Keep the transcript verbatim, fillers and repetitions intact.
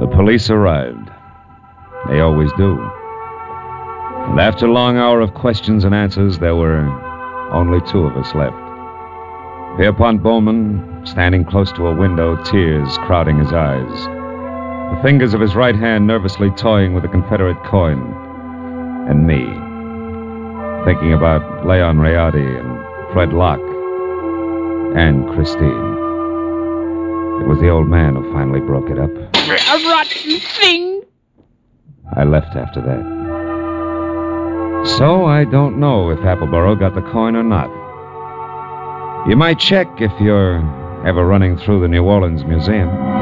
The police arrived. They always do. And after a long hour of questions and answers, there were only two of us left. Pierpont Bowman, standing close to a window, tears crowding his eyes. The fingers of his right hand nervously toying with a Confederate coin. And me, thinking about Leon Rayati and Fred Locke and Christine. It was the old man who finally broke it up. A rotten thing! I left after that. So I don't know if Appleboro got the coin or not. You might check if you're ever running through the New Orleans Museum.